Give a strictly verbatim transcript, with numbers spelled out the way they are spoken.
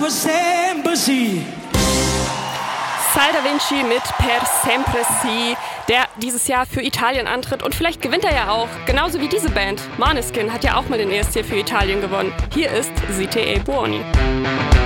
per sempre sì. Sai Da Vinci mit Per Sempre Si, der dieses Jahr für Italien antritt und vielleicht gewinnt er ja auch, genauso wie diese Band. Måneskin hat ja auch mal den E S C für Italien gewonnen. Hier ist Siete e Buoni.